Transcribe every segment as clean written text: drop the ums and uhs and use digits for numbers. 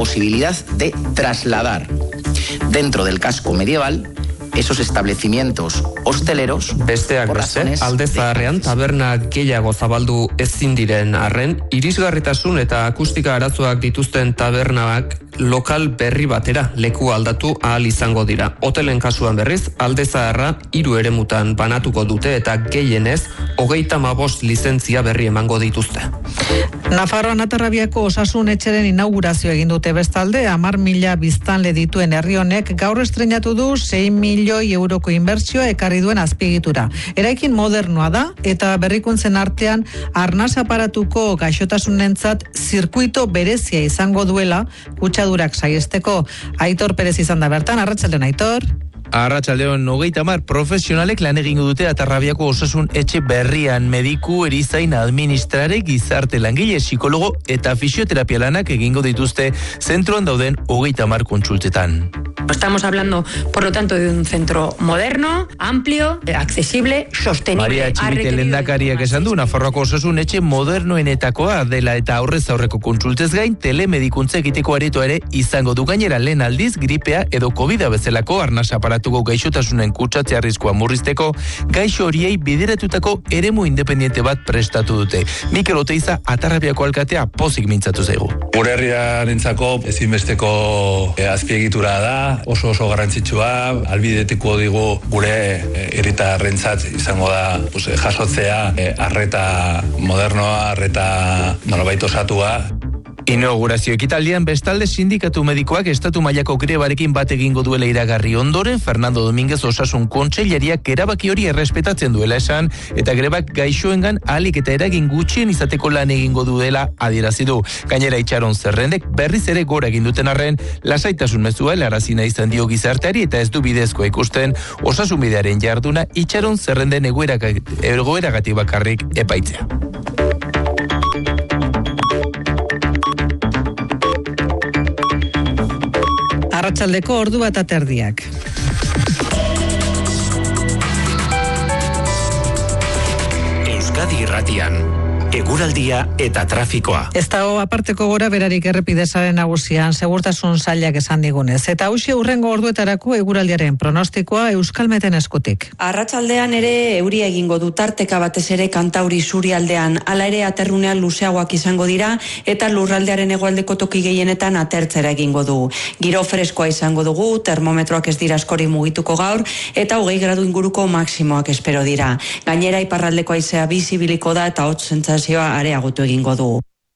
posibilidad de trasladar dentro del casco medieval esos establecimientos hosteleros. Besteak beste, Alde Zaharrean taberna gehiago zabaldu ezin diren arren, irisgarritasun eta akustika arazoak dituzten tabernak lokal berri batera leku aldatu ahal izango dira. Hotelen kasuan berriz, Alde Zaharra 3 eremutan banatuko dute eta gehienez 35 lizentzia berri emango dituzte. Nafarroan Atarrabiako osasun etxeren inaugurazio egin dute bestalde, 10.000 biztanle dituen herri honek gaur estreinatu du 6 milioi euroko inbertsioa ekarri duen azpiegitura. Eraikin modernoa da eta berrikuntzen artean arnas aparatuko gaixotasunentzat zirkuito berezia izango duela kutsadurak saiesteko. Aitor Perez izan da bertan, arratsaldeon Aitor. Arratsaldeon 30 profesionalek lan egingo dute Atarrabiako osasun etxe berrian, mediku, erizain, administrare, gizarte langile, psikologo eta fisioterapia lanak egingo dituzte zentroan dauden 30 kontsultetan. Estamos hablando, por lo tanto, de un centro moderno, amplio, accesible, sostenible. Maria Txibite lehendakariak esan du, Nafarroako osasun etxe modernoenetakoa dela eta aurrez aurreko kontsultez gain, telemedikuntza egiteko aretoa ere izango du. Gainera lehen aldiz, gripea edo COVID-a bezalako arnas aparatuko gaixotasunen kutsatze arriskua murrizteko, gaixo horiei bideratutako eremu independiente bat prestatu dute. Mikel Oteiza Atarrabiako alkatea pozik mintzatu zaigu. Gure herriarentzako ezinbesteko azpiegitura da, oso garrantzitsua, albidetiko digu gure herritarrentzat izango da jasotzea arreta modernoa, arreta nolabait osatua. Inaugurazio ekitaldian bestalde sindikatu medikoak estatu mailako grebarekin bat egingo duela iragarri ondoren, Fernando Domínguez osasun kontseilariak erabaki hori errespetatzen duela esan, eta grebak gaixoengan ahalik eta eragin gutxien izateko lan egingo duela adierazi du. Gainera Itxaron Zerrendek berriz ere gora egin duten arren, lasaitasun mezua helarazina izan dio gizarteari eta ez du bidezkoa ikusten osasun bidearen jarduna Itxaron Zerrenden egoeragatik bakarrik epaitzea. Arratsaldeko 1:30. Euskadi Irratian, eguraldia eta trafikoa. Ez dago aparteko gora berarik errepidezaren nagusian segurtasun sailak esan digunez. Eta hauxe hurrengo orduetarako eguraldiaren pronostikoa Euskalmeten eskutik. Arratsaldean ere euria egingo du tarteka batez ere Kantauri surialdean. Hala ere aterrunean luzeagoak izango dira eta lurraldearen hegoaldeko toki gehienetan atertzera egingo du. Giro freskoa izango dugu, termometroak ez dira askori mugituko gaur eta 20 gradu inguruko maksimoak espero dira. Gainera iparraldeko haizea bizibiliko da eta hotz sentsazioa areagotu egingo du.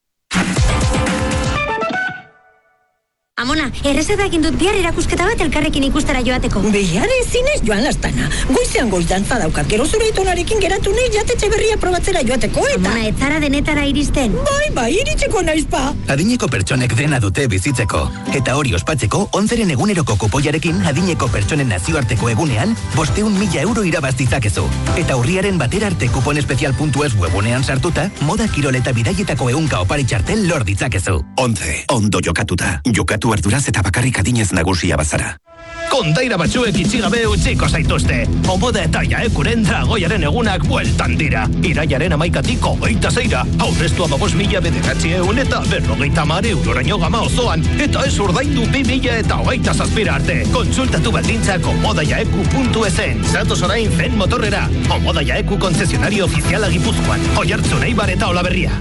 Amona, errezeta egin dut bihar erakusketa bat elkarrekin ikustera joateko. Bihar ezinez joan lastana. Goizean goiz dantza daukat, gero zure itonarekin geratu nahi jatetxe berria probatzera joateko eta... Amona, ez zara denetara iristen. Bai, iritsiko naizpa. Adineko pertsonek dena dute bizitzeko. Eta hori ospatzeko, 11 eguneroko kupoiarekin adineko pertsonen nazioarteko egunean 500.000 euro irabaz ditzakezu. Eta urriaren batera arte kuponespezial.es webunean sartuta, moda kirol eta bidaietako ehunka opari txartel lor ditzakezu. 11, ondo jokatuta. Jokatu arduraz eta bakarrik adinez nagusia bazara. Kondaira batzuek itxigabe utziko zaituzte. Omoda eta Jaekuren dragoiaren egunak bueltan dira. Iraiaren 11-tik 26-ra. Aurreztu 15.900 eta 50 euroraino gama osoan. Eta ez ordaindu 2027 arte. Kontsultatu baldintzak omodajaeku.esen. Zatoz orain Fen motorrera. Omoda Jaeku konzesionario ofiziala Gipuzkoan. Oiartzun, Eibar eta Olaberria.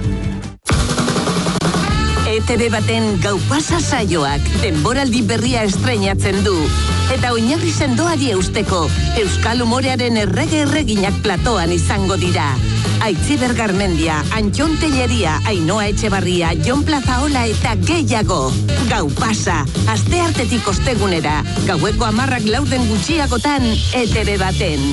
ETV baten Gau Pasa saioak denboraldi berria estreinatzen du. Eta oinarri sendoari eusteko, euskal humorearen erreginak platoan izango dira. Aitziber Garmendia, Antxon Telleria, Ainhoa Etxebarria, Jon Plazaola eta gehiago. Gau Pasa, asteartetik ostegunera, gaueko 10:00 gutxiagotan ETV baten.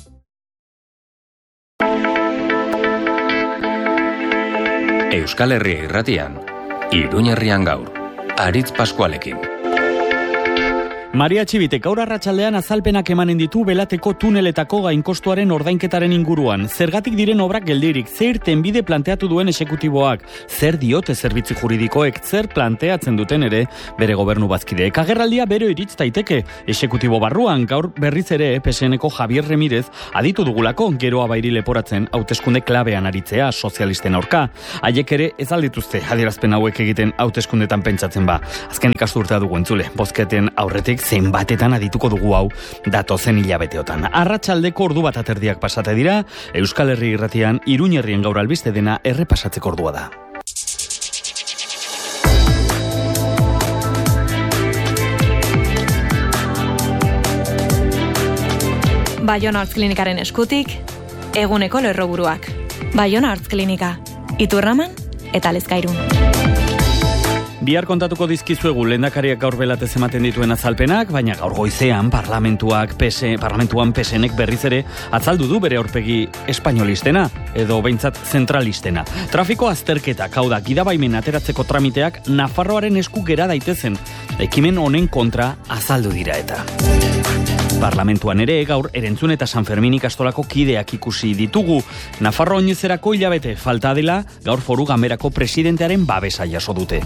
Euskal Herria Irratian, Iruñerrian gaur, Aritz Paskualekin. Maria Txibitek gaur arratsaldean azalpenak emanen ditu Belateko tuneletako gainkostuaren ordainketaren inguruan. Zergatik diren obrak geldirik, zer tenbide planteatu duen exekutiboak, zer diote zerbitzu juridikoek, zer planteatzen duten ere bere gobernu bazkideek. Agerraldia bero iritz daiteke exekutibo barruan, gaur berriz ere PSNeko Javier Remirez aditu dugulako geroa bairi leporatzen hauteskunde klabean aritzea sozialisten aurka. Haiek ere ez aldituzte adierazpen hauek egiten hauteskundetan pentsatzen ba. Azken ikasturtea dugu entzule, bozketen aurretik zenbatetan adituko dugu hau datozen hilabeteotan. Arratsaldeko ordu bat aterdiak pasate dira, Euskal Herri Irratian Iruñerrien gaur albiste dena errepasatzeko ordua da. Baiona Artz Klinikaren eskutik, eguneko lerroburuak. Baiona Artz Klinika, Iturraman eta Lezkairun. Bihar kontatuko dizkizuegu lehendakariak gaur belatez ematen dituen azalpenak, baina gaur goizean parlamentuan PSNek berriz ere atzaldu du bere aurpegi espainolistena, edo behintzat zentralistena. Trafiko azterketak, hau da, gidabaimen ateratzeko tramiteak Nafarroaren esku gera daitezen, ekimen honen kontra azaldu dira eta. Parlamentuan ere gaur Erentzun eta San Fermin ikastolako kideak ikusi ditugu. Nafarro oinezerako hilabete falta dela gaur Foru Ganberako presidentearen babesa jaso dute.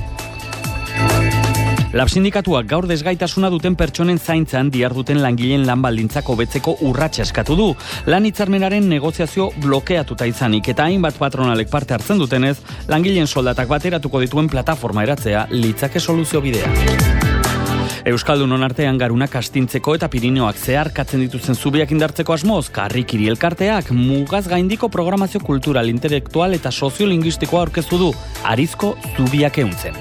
Lab sindikatuak gaur desgaitasuna duten pertsonen zaintzan diharduten langileen lan baldintzak hobetzeko urratsa eskatu du. Lan hitzarmenaren negoziazio blokeatuta izanik eta hainbat patronalek parte hartzen dutenez, langileen soldatak bateratuko dituen plataforma eratzea litzake soluzio bidea. Euskaldunon artean garunak astintzeko eta Pirineoak zeharkatzen dituzten zubiak indartzeko asmoz, Karrikiri elkarteak mugaz gaindiko programazio kultural, intelektual eta soziolinguistikoa aurkeztu du, Arizko zubiak ehuntzen.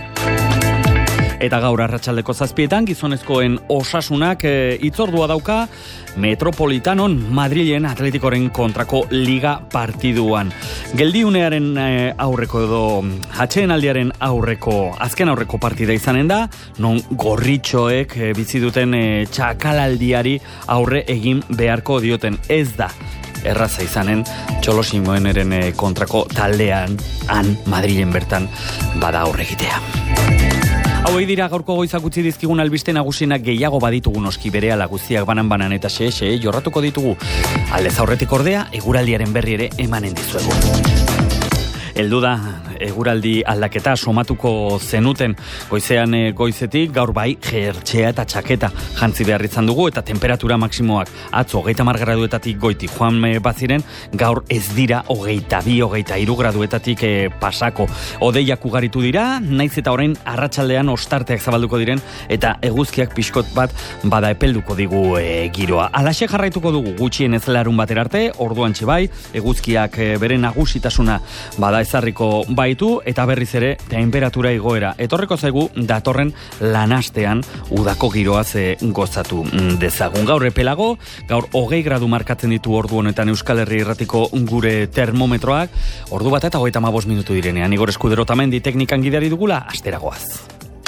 Eta gaur arratsaldeko 7:00 gizonezkoen osasunak hitzordua dauka Metropolitanon Madrilen Atletikoren kontrako liga partiduan. Geldiunearen aurreko edo atsedenaldiaren azken aurreko partida izanen da, non gorritxoek bizi duten txakalaldiari aurre egin beharko dioten. Ez da erraza izanen Txolosimoeneren kontrako taldean Madrilen bertan bada aurre egitea. Hauei dira gaurko goizak utzi dizkigun albiste nagusienak, gehiago baditugu noski berehala guztiak banan eta xe jorratuko ditugu. Aldez aurretik ordea, eguraldiaren berri ere emanen dizuegu. Heldu da eguraldi aldaketa somatuko zenuten goizean goizetik, gaur bai jertxea eta txaketa jantzi behar izan dugu eta temperatura maksimoak atzo 30 graduetatik goiti joan baziren, gaur ez dira 22, 23 graduetatik pasako. Hodeiak ugaritu dira, naiz eta orain arratsaldean ostarteak zabalduko diren eta eguzkiak pixkot bat bada epelduko digu giroa. Alaxe jarraituko dugu gutxien ez larun batera arte, orduantxe bai, eguzkiak bere nagusitasuna bada ezarriko baitu eta berriz ere temperatura igoera. Etorreko zaigu datorren lanastean udako giroaz gozatu dezagun. Gaur epelago, gaur 20 gradu markatzen ditu ordu honetan Euskal Herri Irratiko gure termometroak, ordu bat eta 35 minutu direnean. Igor Eskudero Tamendi teknikan gidari dugula, asteragoaz.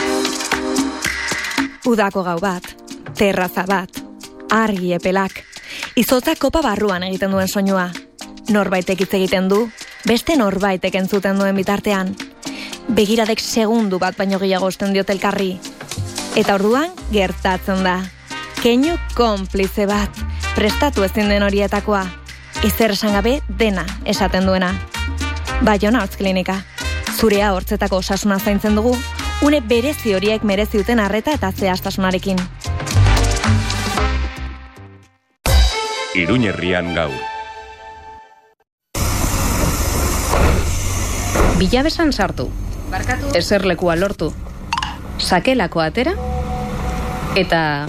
Udako gau bat, terraza bat, argi epelak, izotza kopa barruan egiten duen soinua. Norbaitek hitz egiten du, beste norbaitek entzuten duen bitartean. Begiradek segundu bat baino gehiago osten diot elkarri. Eta orduan gertatzen da. Keinu konplize bat, prestatu ezin den horietakoa. Ezer esan gabe dena esaten duena. Baiona Artz Klinika. Zurea hortzetako osasuna zaintzen dugu, une berezi horiek merezi duten arreta eta zehaztasunarekin. Iruñerrian gaur. Bilabesan sartu, eserlekua lortu, sakelako atera, eta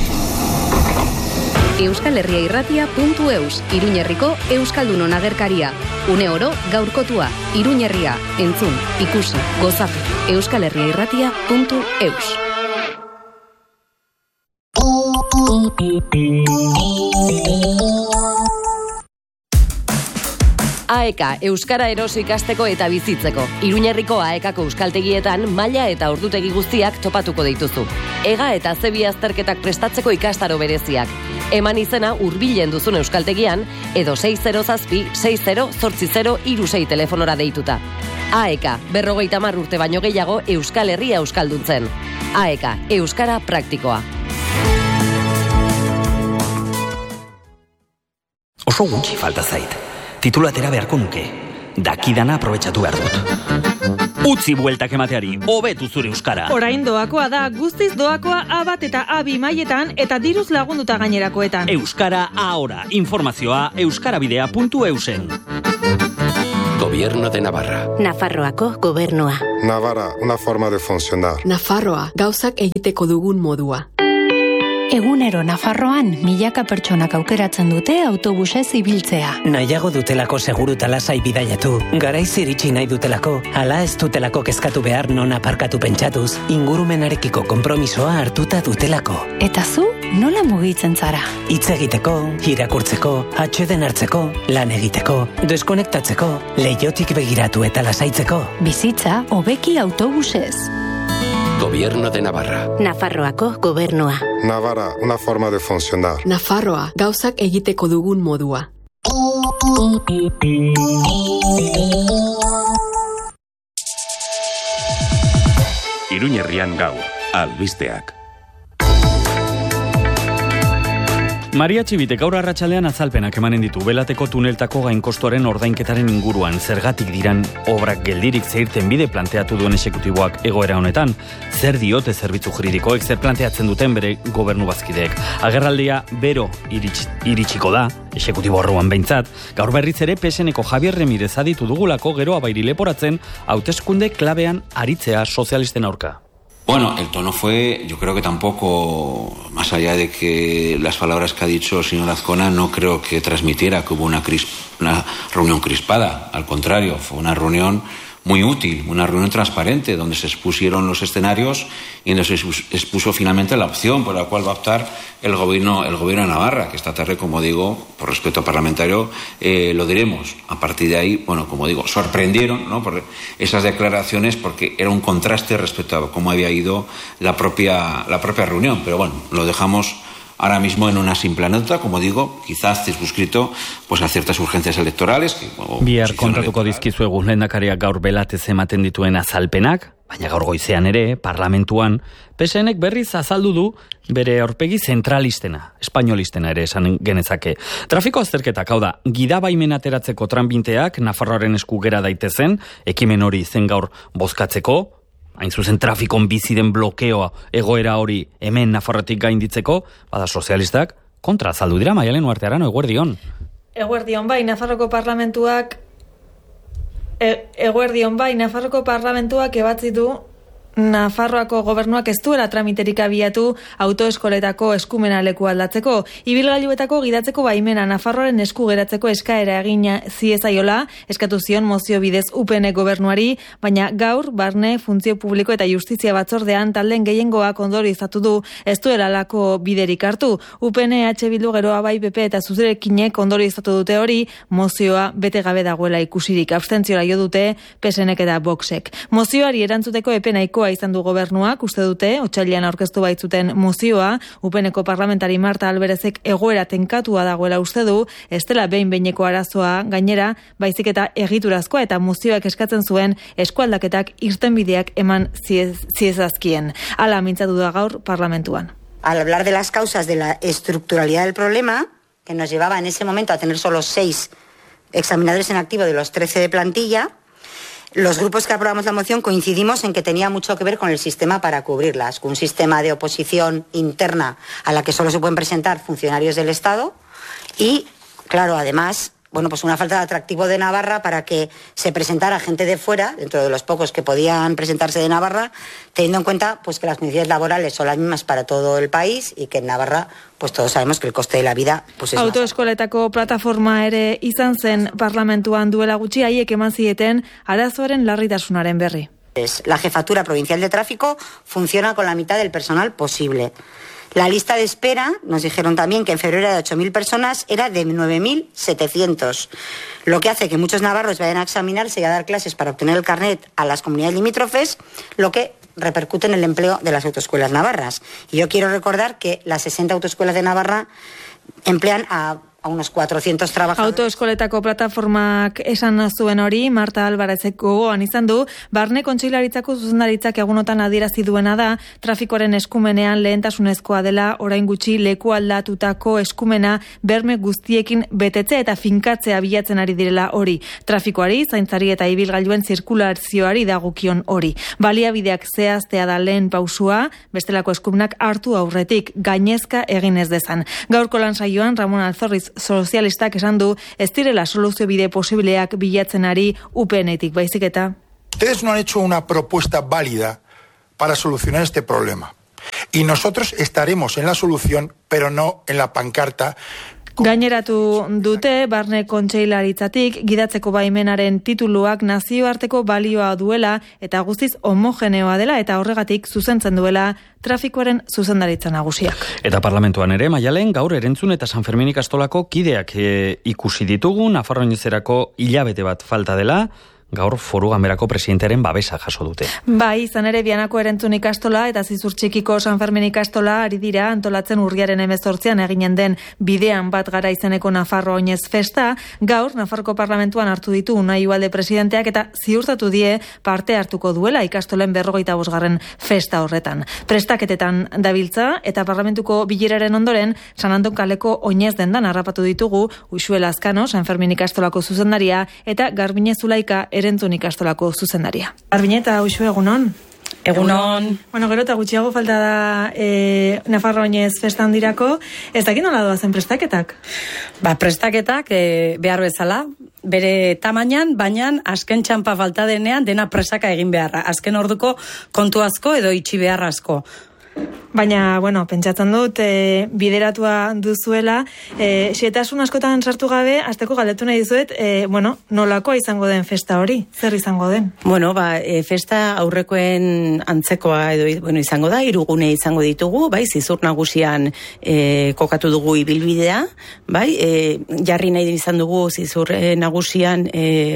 euskalherriairratia.eus, Iruñerriko Euskaldunon agerkaria. Une oro gaurkotua, Iruñerria, entzun, ikusi, gozatu, euskalherriairratia.eus. AEK Euskara erosi ikasteko eta bizitzeko. Iruñerriko AEKako euskaltegietan maila eta ordutegi guztiak topatuko dituzu. Ega eta zebi azterketak prestatzeko ikastaro bereziak. Eman izena hurbilen duzun euskaltegian edo 607-60-80-36 telefonora deituta. AEK, 50 urte baino gehiago Euskal Herria euskalduntzen. AEK, Euskara praktikoa. Oso gutxi falta zait. Titulu atera beharko nuke. Dakidana aprobetxatu behar dut. Utzi bueltak emateari, hobetu zure euskara. Orain doakoa da, guztiz doakoa A1 eta A2 mailetan eta diruz lagunduta gainerakoetan. Euskara ahora. Informazioa euskarabidea.eusen. Gobierno de Navarra. Nafarroako gobernua. Navarra, una forma de funcionar. Nafarroa, gauzak egiteko dugun modua. Egunero Nafarroan milaka pertsonak aukeratzen dute autobusez ibiltzea. Nahiago dutelako seguru eta lasai bidaiatu. Garaiz iritsi nahi dutelako, ala ez dutelako kezkatu behar non aparkatu pentsatuz, ingurumenarekiko konpromisoa hartuta dutelako. Eta zu, nola mugitzen zara? Hitz egiteko, irakurtzeko, atseden hartzeko, lan egiteko, deskonektatzeko, leihotik begiratu eta lasaitzeko. Bizitza hobeki autobusez. Gobierno de Navarra. Nafarroako gobernua. Navarra, una forma de funcionar. Nafarroa, gauzak egiteko dugun modua. Iruñerrian gaur, albisteak. Maria Txibitek gaur arratsaldean azalpenak emanen ditu belateko tuneltako gainkostuaren ordainketaren inguruan zergatik diran obrak geldirik zeirten bide planteatu duen exekutiboak egoera honetan, zer diote zerbitzu juridikoek, zer planteatzen duten bere gobernu bazkideek. Agerraldia bero iritsiko da, exekutibo arruan behintzat, gaur berriz ere PSNeko Javier Remirez aditu dugulako gero abairi leporatzen hauteskunde klabean aritzea sozialisten aurka. Bueno, el tono fue, yo creo que tampoco, más allá de que las palabras que ha dicho el señor Azcona, no creo que transmitiera que hubo una reunión crispada. Al contrario, fue una reunión muy útil, una reunión transparente, donde se expusieron los escenarios y donde se expuso finalmente la opción por la cual va a optar el gobierno de Navarra, que esta tarde, como digo, por respeto parlamentario, lo diremos. A partir de ahí, bueno, como digo, sorprendieron, ¿no?, por esas declaraciones, porque era un contraste respecto a cómo había ido la propia reunión. Pero bueno, lo dejamos ahora mismo en una simple anécdota, como digo, quizás circunscrito pues a ciertas urgencias electorales. Bihar kontatuko dizkizuegu lehendakariak gaur belatez ematen dituen azalpenak, baina gaur goizean ere, parlamentuan, PSNek berriz azaldu du bere aurpegi zentralistena, espainolistena ere esan genezake. Trafiko azterketak, hau da, gidabaimen ateratzeko tranbinteak Nafarroaren esku gera daitezen, ekimen hori zen gaur bozkatzeko, hain zuzen trafikon bizi den blokeoa egoera hori hemen Nafarrotik gainditzeko, bada sozialistak kontra azaldu dira. Maialen Uartearano, eguerdion. Eguerdion bai, Nafarroko parlamentuak ebatzi du Nafarroako gobernuak ez duela tramiterik abiatu autoeskoletako eskumena leku aldatzeko. Ibilgailuetako gidatzeko baimena Nafarroaren esku geratzeko eskaera egina ziezaiola, eskatu zion mozio bidez UPN gobernuari, baina gaur Barne, Funtzio Publiko eta Justizia Batzordean taldeen gehiengoak ondorizatu du ez duela lako biderik hartu. UPN, EH Bildu, geroa bai PP eta zuzerekinek ondorizatu dute hori, mozioa bete gabe dagoela ikusirik. Abstentziora jo dute PSNek eta Voxek. Mozioari erantzuteko epe nahikoa izan du gobernuak, uste dute, otsailean aurkeztu baitzuten mozioa, UPNeko parlamentari Marta Alberezek egoera tenkatua dagoela uste du, ez dela behin-behineko arazoa gainera, baizik eta egiturazkoa eta mozioak eskatzen zuen eskualdaketak irtenbideak eman ziezazkien. Hala mintzatu da gaur parlamentuan. Al hablar de las causas de la estructuralidad del problema, que nos llevaba en ese momento a tener solo 6 examinadores en activo de los 13 de plantilla, los grupos que aprobamos la moción coincidimos en que tenía mucho que ver con el sistema para cubrirlas, con un sistema de oposición interna a la que solo se pueden presentar funcionarios del Estado y, claro, además, bueno, pues una falta de atractivo de Navarra para que se presentara gente de fuera, dentro de los pocos que podían presentarse de Navarra, teniendo en cuenta pues que las condiciones laborales son las mismas para todo el país y que en Navarra pues todos sabemos que el coste de la vida pues es autoeskoletako plataforma ere izan zen parlamentuan duela gutxi, haiek eman zieten arazoaren larritasunaren berri. La jefatura provincial de tráfico funciona con la mitad del personal posible. La lista de espera, nos dijeron también que en febrero era de 8.000 personas, era de 9.700, lo que hace que muchos navarros vayan a examinarse y a dar clases para obtener el carnet a las comunidades limítrofes, lo que repercute en el empleo de las autoescuelas navarras. Y yo quiero recordar que las 60 autoescuelas de Navarra emplean a a unos 400 trabajadores. Autoeskoletako plataformak esan zuen hori, Marta Alvarezek gogoan izan du, barne kontseilaritzako zuzendaritzak egunotan adierazi duena da, trafikoaren eskumenean lehentasunezkoa dela, orain gutxi leku aldatutako eskumena berme guztiekin betetze eta finkatzea bilatzen ari direla hori. Trafikoari, zaintzari eta ibilgailuen zirkulazioari dagokion hori. Baliabideak zehaztea da lehen pausua, bestelako eskumenak hartu aurretik, gainezka egin ez dezan. Gaurko lan saioan, Ramon Alzorriz sozialistak esan du ez direla soluzio bide posibleak bilatzen ari UPN-etik, baizik eta. Ustedes no han hecho una propuesta válida para solucionar este problema. Y nosotros estaremos en la solución, pero no en la pancarta. Gaineratu dute, barne kontseilaritzatik, gidatzeko baimenaren tituluak nazioarteko balioa duela eta guztiz homogeneoa dela eta horregatik zuzentzen duela trafikoaren zuzendaritza nagusiak. Eta parlamentuan ere, Maialen, gaur Erentzun eta San Fermin ikastolako kideak ikusi ditugu, Nafarroinezerako hilabete bat falta dela, gaur Foru Ganberako presidentearen babesa jaso dute. Bai, izan ere Bianako Erentzun ikastola eta Zizurtxikiko San Fermin ikastola ari dira antolatzen urriaren 18an eginen den bidean bat gara izeneko Nafarro Oinez festa, gaur Nafarroko Parlamentuan hartu ditu Unai Ugalde presidenteak eta ziurtatu die parte hartuko duela ikastolen 45. festa horretan. Prestaketetan dabiltza eta Parlamentuko bileraren ondoren San Anton kaleko Oinez dendan harrapatu ditugu Uxuel Azkano, San Fermin ikastolako zuzendaria eta Garbine Zulaika Erentzun ikastolako zuzendaria. Garbine eta Uxue, egunon? Egunon. Bueno, gero eta gutxiago falta da Nafarro Oinez festan dirako. Ez dakit nola doazen prestaketak? Prestaketak behar bezala, bere tamainan, baina azken txampa falta denean dena presaka egin beharra. Azken orduko kontu asko edo itxi behar asko. Baina, bueno, pentsatzen dut, bideratua duzuela, xetasun askotan sartu gabe, azteko galdetu nahi dizuet, nolakoa izango den festa hori? Zer izango den? Bueno, festa aurrekoen antzekoa edo izango da, 3 gune izango ditugu, bai, Zizur nagusian kokatu dugu ibilbidea, bai, jarri nahi izan dugu Zizur nagusian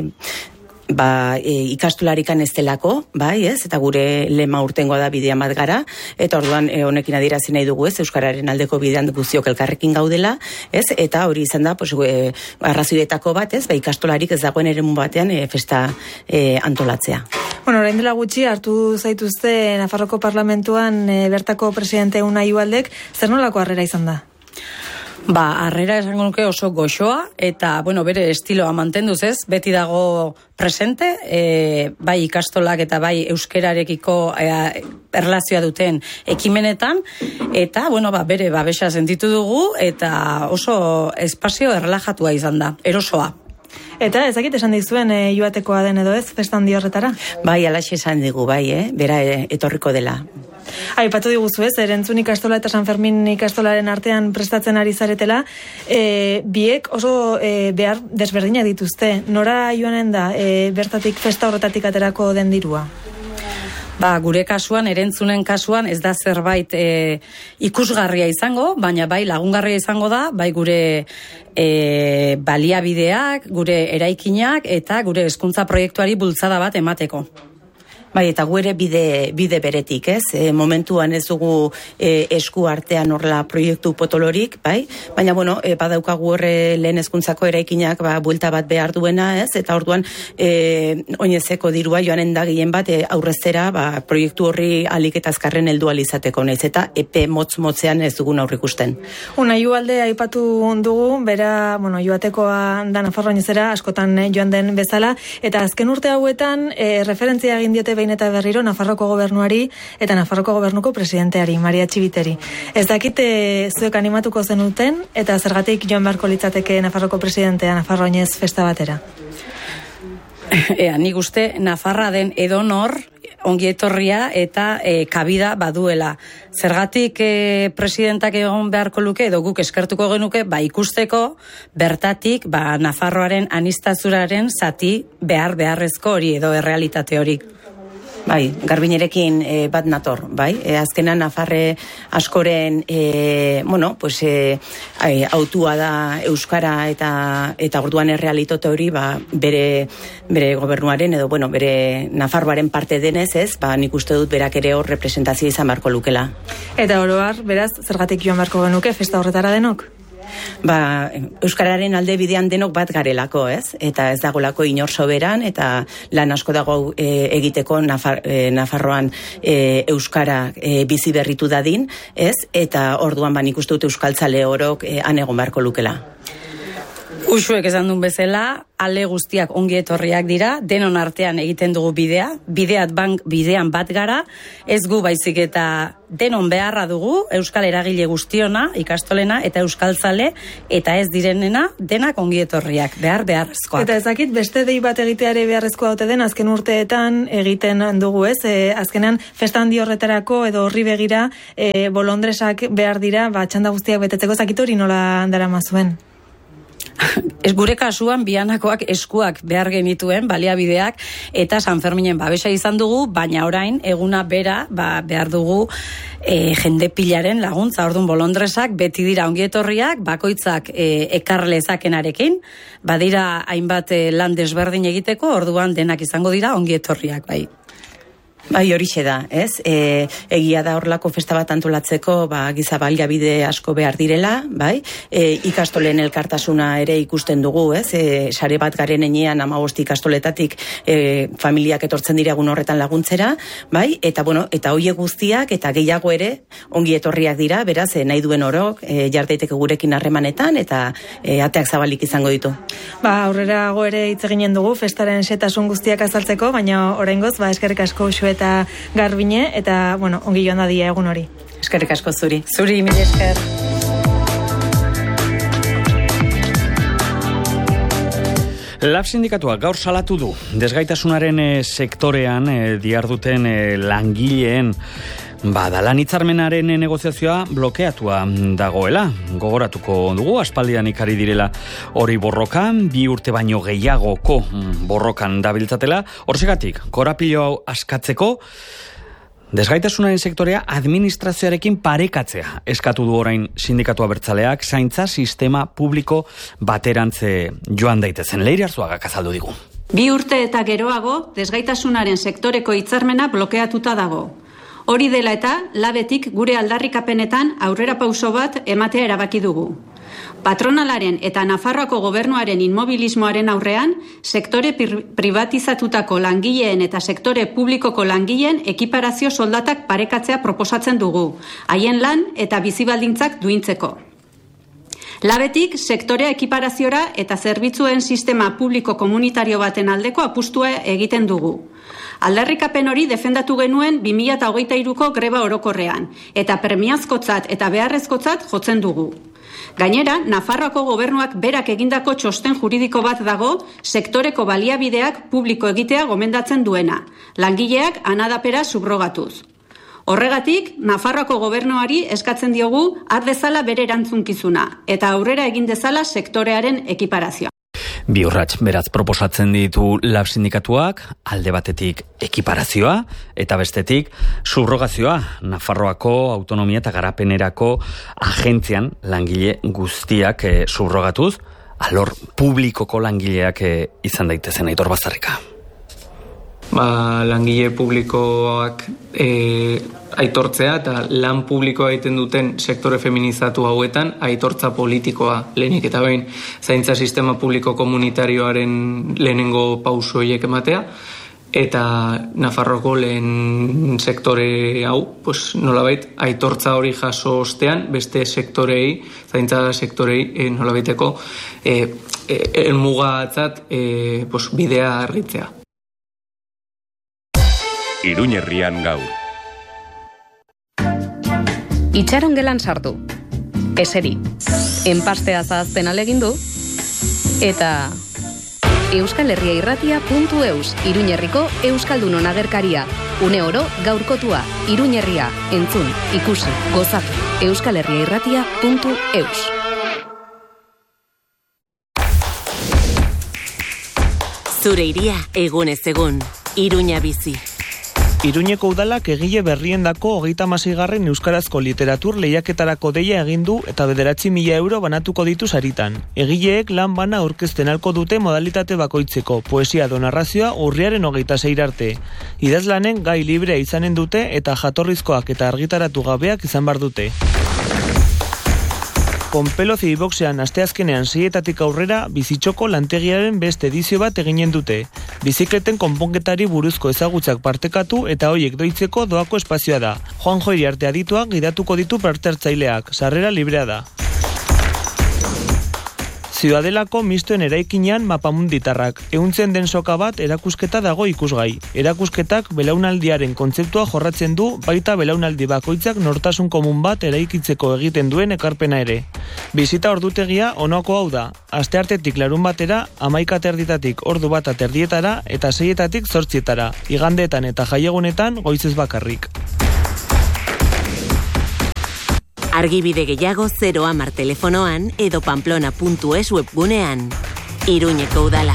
ikastolarikan ez delako, bai, ez, eta gure lema urtengoa da bidea bat gara, eta orduan honekin adierazi nahi dugu, ez, euskararen aldeko bidean guztiok elkarrekin gaudela, ez, eta hori izan da, arrazoietako bat, ez, ikastolarik ez dagoen eremu batean festa antolatzea. Bueno, orain dela gutxi hartu zaituzte Nafarroko Parlamentuan bertako presidente Unai Ubaldek, zer nolako harrera izan da? Harrera esango nuke oso goxoa, eta, bere estiloa mantenduz ez, beti dago presente, bai ikastolak eta bai euskerarekiko erlazioa duten ekimenetan, eta, bere babesa sentitu dugu, eta oso espazio erlajatua izan da, erosoa. Eta ezakit esan dizuen joatekoa den edo ez, festan di horretara? Bai, alaxe esan digu, bai, bera etorriko dela. Aipatu diguzu ez, Erentzun ikastola eta San Fermin ikastolaren artean prestatzen ari zaretela, biek oso behar desberdinak dituzte. Nora joanen da, bertatik festa horretatik aterako den dirua? Gure kasuan, Erentzunen kasuan, ez da zerbait ikusgarria izango, baina bai lagungarria izango da, bai gure baliabideak, gure eraikinak eta gure hezkuntza proiektuari bultzada bat emateko. Bai, eta gure bide beretik, ez? Momentuan ez dugu esku artean horrela proiektu potolorik, bai? Baina, badaukagu horre lehen hezkuntzako eraikinak buelta bat behar duena, ez? Eta orduan, oinezeko dirua joanen da gehien bat aurreztera proiektu horri alik eta azkarren heldu alizateko, naiz eta epe motz-motzean ez dugun aurrikusten. Unai Ugalde aipatu dugu, bera, joatekoa da Nafarro Oinezera, askotan joan den bezala, eta azken urte hauetan referentzia egin diote behin eta berriro Nafarroko gobernuari eta Nafarroko gobernuko presidenteari, Maria Txibiteri. Ez dakite zuek animatuko zenuten eta zergatik joan beharko litzateke Nafarroko presidentea Nafarro Oinez festa batera? Nik uste Nafarra den edonor ongietorria eta kabida baduela. Zergatik presidentak egon beharko luke edo guk eskertuko genuke ikusteko bertatik Nafarroaren aniztazuraren zati beharrezko hori edo errealitate hori. Bai, Garbinerekin bat nator, bai. Azkenan Nafarre askoren, autua da euskara eta orduan errealitate hori, bere gobernuaren edo, bere Nafarroaren parte denez, ez, nik uste dut berak ere hor representazio izan beharko lukela. Eta oroar, beraz, zergatik joan beharko genuke festa horretara denok? Euskararen alde bidean denok bat garelako, ez? Eta ez dagolako inor soberan, eta lan asko dago egiteko Nafarroan Euskara bizi berritu dadin, ez? Eta orduan nik uste dut euskaltzale orok han egon beharko lukela. Uxuek esan duen bezala, ale guztiak ongi etorriak dira, denon artean egiten dugu bidean bat gara, ez gu baizik eta denon beharra dugu, euskal eragile guztiona, ikastolena eta euskaltzale, eta ez direnena, denak ongi etorriak, beharrezkoak. Eta ezakit, beste dei bat egiteare beharrezkoa haute den, azken urteetan egiten dugu, ez? Azkenean, festa handi horretarako edo horri begira, bolondresak behar dira, txanda guztiak betetzeko, ezakit hori nola darama zuen? Ez gure kasuan bianakoak eskuak behar genituen, baliabideak, eta San Ferminen babesa izan dugu, baina orain eguna bera behar dugu jende pilaren laguntza. Orduan bolondresak beti dira ongietorriak, bakoitzak ekarlezakenarekin, badira hainbat lan desberdin egiteko, orduan denak izango dira ongietorriak, bai. Bai, horixe da, ez? Egia da horlako festa bat antolatzeko, giza baliabide asko behar direla, bai? Ikastolen elkartasuna ere ikusten dugu, ez? Sare bat garen enean 15 ikastoletatik familiak etortzen dira egun horretan laguntzera, bai? Eta hoiek guztiak eta gehiago ere ongi etorriak dira, beraz, nahi duen orok jardaiteke gurekin harremanetan eta ateak zabalik izango ditu. Aurrerago ere hitz eginen dugu festaren xehetasun guztiak azaltzeko, baina oraingoz eskerrik asko Uxue eta Garbine, eta, ongi joan dadia egun hori. Eskerrik asko zuri. Zuri, mila esker. Lab sindikatuak gaur salatu du desgaitasunaren sektorean diharduten langileen lan hitzarmenaren negoziazioa blokeatua dagoela. Gogoratuko dugu, aspaldian ikari direla hori borrokan, 2 urte baino gehiagoko borrokan dabiltzatela. Horsegatik, korapilo hau askatzeko, desgaitasunaren sektorea administrazioarekin parekatzea eskatu du orain sindikatu abertzaleak, zaintza sistema publiko baterantze joan daitezen. Leire Arzuagak azaldu digu. 2 urte eta geroago, desgaitasunaren sektoreko hitzarmena blokeatuta dago. Hori dela eta, labetik gure aldarrikapenetan aurrera pauso bat ematea erabaki dugu. Patronalaren eta Nafarroako gobernuaren inmobilismoaren aurrean, sektore privatizatutako langileen eta sektore publikoko langileen ekiparazio soldatak parekatzea proposatzen dugu, haien lan eta bizibaldintzak duintzeko. Labetik, sektorea ekiparaziora eta zerbitzuen sistema publiko komunitario baten aldeko apustua egiten dugu. Aldarrikapen hori defendatu genuen 2023ko greba orokorrean, eta premiazkotzat eta beharrezkotzat jotzen dugu. Gainera, Nafarroako gobernuak berak egindako txosten juridiko bat dago, sektoreko baliabideak publiko egitea gomendatzen duena, langileak anadapera subrogatuz. Horregatik, Nafarroako gobernuari eskatzen diogu har dezala bere erantzunkizuna, eta aurrera egin dezala sektorearen ekiparazioa. 2 urrats beraz proposatzen ditu lab sindikatuak, alde batetik ekiparazioa eta bestetik subrogazioa. Nafarroako autonomia eta garapenerako agentzian langile guztiak subrogatuz, alor publikoko langileak izan daitezen. Aitor Bazarrika. Langile publikoak aitortzea eta lan publikoa egiten duten sektore feminizatu hauetan aitortza politikoa lehenik eta behin zaintza sistema publiko komunitarioaren lehenengo pauso horiek ematea, eta Nafarroko lehen sektore hau, nolabait aitortza hori jaso ostean beste sektorei, zaintza sektorei nolabaiteko helmugatzat bidea harritzea. Iruñerrian gaur. Itxaron gelan sartu. Eseri. Enpastea zahazten alegindu. Eta euskalherriairratia.eus, Iruñerriko Euskaldunon agerkaria. Une oro gaurkotua. Iruñerria. Entzun, ikusi, gozatu. euskalherriairratia.eus. Zure iria egunez egun. Iruña bizi. Iruñeko udalak egile berriendako 36. euskarazko literatur lehiaketarako deia egin du eta 9.000 euro banatuko ditu saritan. Egileek lan bana aurkezten alko dute modalitate bakoitzeko, poesia edo narrazioa urriaren 26 arte. Idazlanen gai librea izanen dute eta jatorrizkoak eta argitaratu gabeak izan bar dute. Konpelo Zibiboxean asteazkenean 6 aurrera bizitxoko lantegiaren beste edizio bat eginen dute. Bizikleten konponketari buruzko ezagutzak partekatu eta hoiek doitzeko doako espazioa da. Juanjo Iriarte adituak gidatuko ditu parte hartzaileak, sarrera librea da. Ziudadelako mistoen eraikinean mapamunditarrak. Ehuntzen den soka bat erakusketa dago ikusgai. Erakusketak belaunaldiaren kontzeptua jorratzen du, baita belaunaldi bakoitzak nortasun komun bat eraikitzeko egiten duen ekarpena ere. Bizita ordutegia honako hau da. Asteartetik larun batera, 11:00 ordu 1:30 eta 6:00 8:00. Igandeetan eta jaiegunetan goizez bakarrik. Argibide gehiago 010 telefonoan edo pamplona.es webgunean. Iruñeko udala.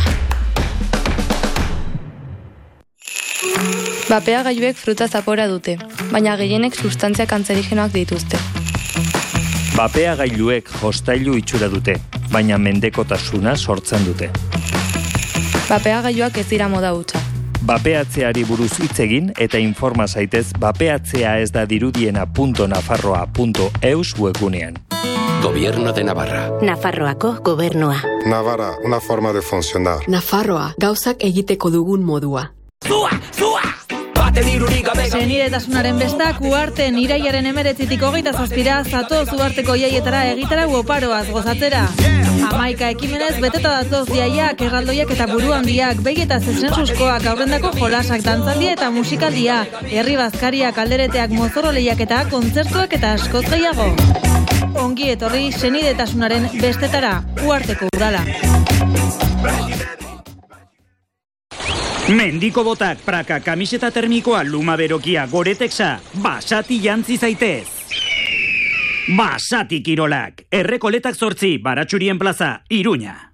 Bapeagailuek fruta zapora dute, baina gehienek sustantzia kantzerigenoak dituzte. Bapeagailuek jostailu itxura dute, baina mendekotasuna sortzen dute. Bapeagailuak ez dira moda hutsa. Bapeatzeari buruz hitz egin eta informa zaitez bapeatzea ez da dirudiena.nafarroa.eus webgunean. Gobierno de Navarra. Nafarroako gobernua. Navarra, una forma de funcionar. Nafarroa, gauzak egiteko dugun modua. Senidetasunaren bestak uharten iraiaren 19 27 zatoz uharteko jaietara egitara oparoaz gozatzera. 11 ekimenez beteta datoz jaiak, erraldoiak eta buru handiak, begi eta zezensuskoak, aurrendako jolasak, dantzaldia eta musikaldia, herri bazkariak, aldereteak, mozorro lehiaketa, kontzertuak eta askoz gehiago. Ongi etorri senidetasunaren bestetara, uharteko udala. Mendiko botak, praka, kamiseta termikoa, luma berokia, goretexa, basati jantzi zaitez. Basati kirolak, Errekoletak 8, Baratxurien plaza, Iruña.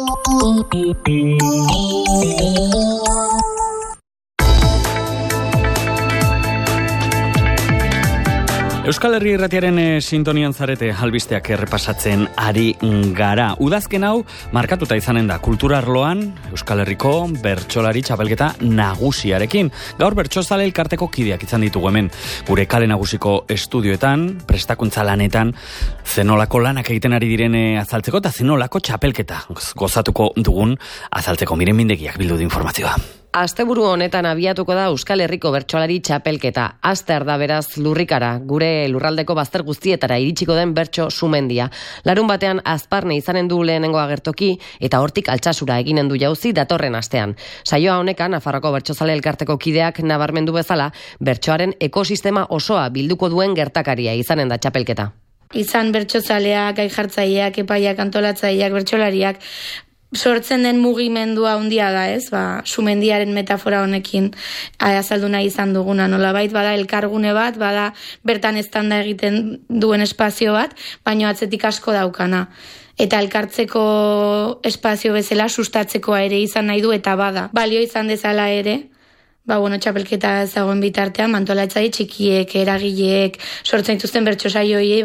Euskal Herri Irratiaren sintonian zarete albisteak errepasatzen ari gara. Udazken hau markatuta izanen da kultura arloan Euskal Herriko bertsolari txapelketa nagusiarekin. Gaur bertsozale elkarteko kideak izan ditugu hemen. Gure kale nagusiko estudioetan, prestakuntza lanetan, zenolako lanak egiten ari direne azaltzeko eta zenolako txapelketa gozatuko dugun azaltzeko. Miren Mindegiak bildu du informazioa. Asteburu honetan abiatuko da Euskal Herriko bertsolari txapelketa. Aster da beraz lurrikara, gure lurraldeko bazter guztietara iritsiko den bertso sumendia. Larun batean Azparne izanen du lehenengo agertoki eta hortik Altsasura eginen du jauzi datorren astean. Saioa honekan Nafarroko bertsozale elkarteko kideak nabarmendu bezala, bertsoaren ekosistema osoa bilduko duen gertakaria izanen da txapelketa. Izan bertsozaleak, gai jartzaileak, epaiak, antolatzaileak, bertsolariak, sortzen den mugimendua handia da, ez? Sumendiaren metafora honekin azaldu nahi izan duguna. Nolabait bada elkargune bat, bada bertan eztanda egiten duen espazio bat, baina atzetik asko daukana. Eta elkartzeko espazio bezala sustatzekoa ere izan nahi du eta bada. Balio izan dezala ere, txapelketa ezagoen bitartean, mantolatzaile txikiek, eragileek, sortzen dituzten bertso saioiei,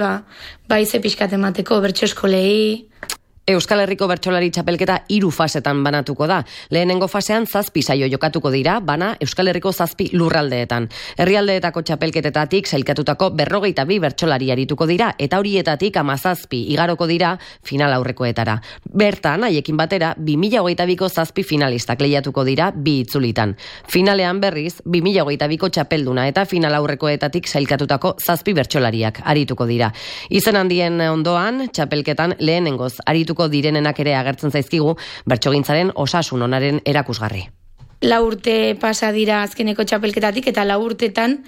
ze pixkat emateko, bertso eskolei. Euskal Herriko bertsolari txapelketa 3 fasetan banatuko da. Lehenengo fasean 7 saio jokatuko dira, bana Euskal Herriko 7 lurraldeetan. Herrialdeetako txapelketetatik sailkatutako 42 bertsolari arituko dira, eta horietatik 17 igaroko dira final aurrekoetara. Bertan, haiekin batera, 2022ko 7 finalistak lehiatuko dira 2 itzulitan. Finalean berriz, 2022ko txapelduna eta final aurrekoetatik sailkatutako 7 bertsolariak arituko dira. Izen handien ondoan, txapelketan lehenengoz arituko direnenak ere agertzen zaizkigu bertsogintzaren osasun onaren erakusgarri. 4 urte pasa dira azkeneko txapelketatik eta 4 urtetan,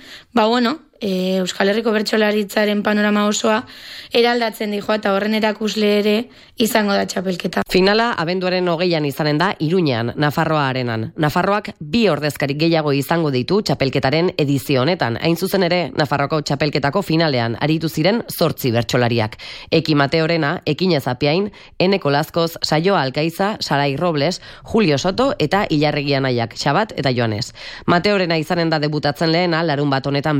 Euskal Herriko bertsolaritzaren panorama osoa eraldatzen dijoa eta horren erakusle ere izango da txapelketa. Finala abenduaren 20an izanen da Iruñean, Nafarroa arenan. Nafarroak 2 ordezkari gehiago izango ditu txapelketaren edizio honetan. Hain zuzen ere, Nafarroako txapelketako finalean aritu ziren 8 bertsolariak. Eki Mateorena, Ekinez Apiain, Eneko Lazkoz, Saioa Alkaiza, Sarai Robles, Julio Soto eta Ilarregi Anaiak, Xabat eta Joanes. Mateorena izanen da debutatzen lehena, larun bat honetan bertan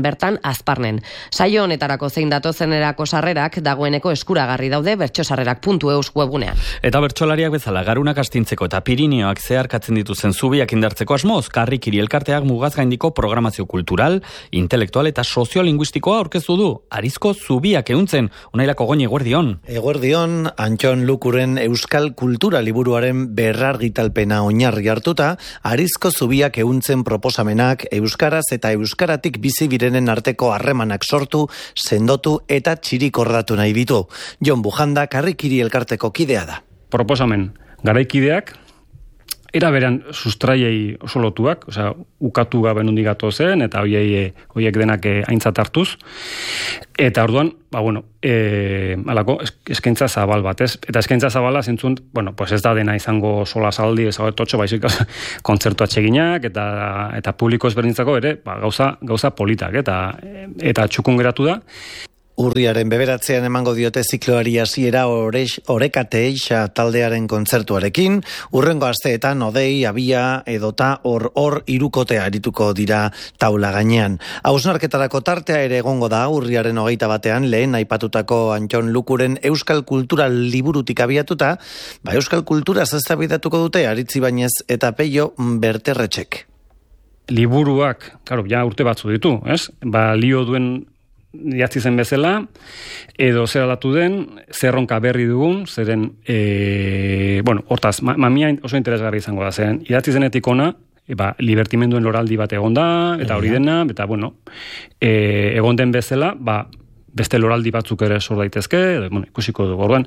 Azparnen. Saio honetarako zein datozenerako sarrerak dagoeneko eskuragarri daude bertsosarrerak.eus webgunean. Eta bertsolariak bezala garunak astintzeko eta Pirineoak zeharkatzen dituzen zubiak indartzeko asmoz, Karrikiri elkarteak mugaz gaindiko programazio kultural, intelektual eta soziolinguistikoa aurkeztu du. Arizko zubiak ehuntzen, Unailako Goñi, eguerdion. Eguerdion, Antxon Lukuren Euskal Kultura liburuaren berrargitalpena oinarri hartuta, Arizko zubiak ehuntzen proposamenak euskaraz eta euskaratik bizi birenen arteko harremanak sortu, sendotu eta txirikordatu nahi ditu. Jon Bujanda Karrikiri elkarteko kidea da. Proposamen garaikideak era beran sustraiei oso lotuak, osea, ukatu gabe nondik gatozen eta hoiek denak aintzat hartuz. Eta orduan, halako eskaintza zabal bat, ez? Eta eskaintza zabala zentzun, pues ez da dena izango solasaldi, ez totxo, baizik kontzertu atseginak eta publiko ezberdintzako ere, gauza politak eta txukun geratu da. Urriaren 9 emango diote zikloari hasiera Orekate Eixa taldearen kontzertuarekin, urrengo asteetan Odei, Abia edota hor hirukotea arituko dira taula gainean. Hausnarketarako tartea ere egongo da urriaren 21 lehen aipatutako Antxon Lukuren Euskal Kultura liburutik abiatuta, Euskal Kultura eztabaidatuko dute Aritzi Bainez eta Peio Berterretxek. Liburuak, ja urte batzu ditu, ez? Lio duen idatzi zen bezala, edo zer aldatu den, zerronka berri dugun, zeren, hortaz, mamia oso interesgarri izango da, zeren, idatzi zenetik ona, libertimenduen loraldi bat egon da, eta hori dena, eta, egon den bezala, beste loraldi batzuk ere sor daitezke, ikusiko dugu, orduan,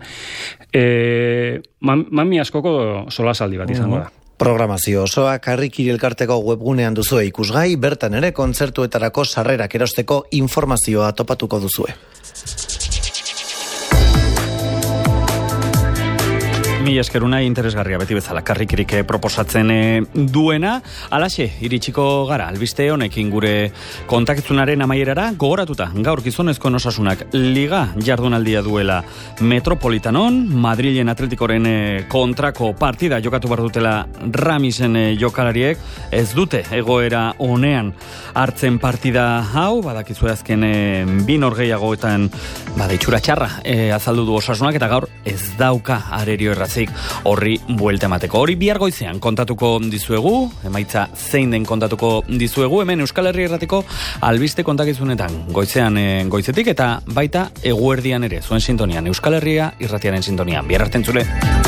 mami askoko solasaldi bat izango da. Programazio osoa Karrikiri elkarteko webgunean duzue ikusgai, bertan ere kontzertuetarako sarrerak erosteko informazioa topatuko duzue. Mila eskeruna interesgarria beti bezala Karrikirik proposatzen duena. Alaxe, iritsiko gara, albiste honekin gure kontakizunaren amaierara gogoratuta. Gaur gizonezkoen osasunak liga jardunaldia duela Metropolitanon, Madrilen Atletikoren kontrako partida jokatu behar dutela Ramisen jokalariek, ez dute egoera honean hartzen partida hau, badakizu azken bi norgehiagoetan itxura txarra azaldu du osasunak, eta gaur ez dauka arerio erraz horri buelta emateko. Hori bihar goizean kontatuko dizuegu, emaitza zein den kontatuko dizuegu, hemen Euskal Herria Irratiko albiste kontakizunetan goizean goizetik eta baita eguerdian ere, zuen sintonian, Euskal Herria Irratiaren sintonian. Bihar arte entzule.